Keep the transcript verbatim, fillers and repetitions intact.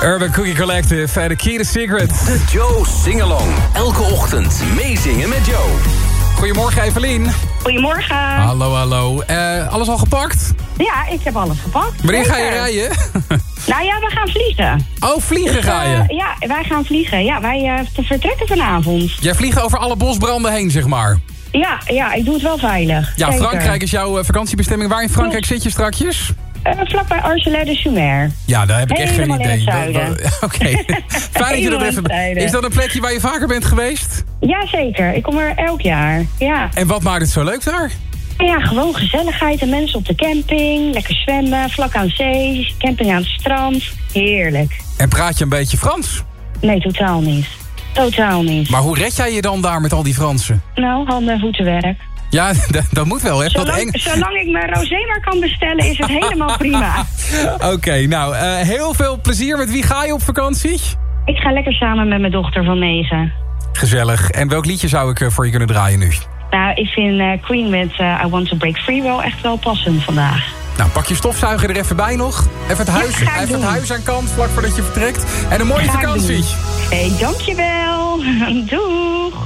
Urban Cookie Collective en The Key to Secret. De Joe Singalong. Elke ochtend meezingen met Joe. Goedemorgen, Evelien. Goedemorgen. Hallo, hallo. Uh, alles al gepakt? Ja, ik heb alles gepakt. Wanneer Zeker. ga je rijden? Nou ja, we gaan vliegen. Oh, vliegen dus, ga je? Uh, ja, wij gaan vliegen. Ja, wij uh, vertrekken vanavond. Jij vliegt over alle bosbranden heen, zeg maar. Ja, ja, ik doe het wel veilig. Ja, Zeker. Frankrijk is jouw uh, vakantiebestemming. Waar in Frankrijk zit je strakjes? Uh, vlakbij Argelès-de-Chaumer. Ja, daar heb ik echt geen Helemaal idee. in het zuiden. Oké, okay. Fijn dat je dat even... Is dat een plekje waar je vaker bent geweest? Ja, zeker. Ik kom er elk jaar. Ja. En wat maakt het zo leuk daar? Ja, gewoon gezelligheid en mensen op de camping. Lekker zwemmen, vlak aan zee, camping aan het strand. Heerlijk. En praat je een beetje Frans? Nee, totaal niet. Totaal niet. Maar hoe red jij je dan daar met al die Fransen? Nou, handen en voetenwerk. Ja, dat moet wel, hè? Zolang, Eng... zolang ik mijn rosé maar kan bestellen, is het helemaal prima. Oké, okay, nou, uh, heel veel plezier. Met wie ga je op vakantie? Ik ga lekker samen met mijn dochter van negen. Gezellig. En welk liedje zou ik uh, voor je kunnen draaien nu? Nou, ik vind uh, Queen met uh, I Want to Break Free wel echt wel passend vandaag. Nou, pak je stofzuiger er even bij nog. Even het huis, ja, even het huis aan kant, vlak voordat je vertrekt. En een mooie Ga vakantie. Hé, hey, dankjewel. Doei.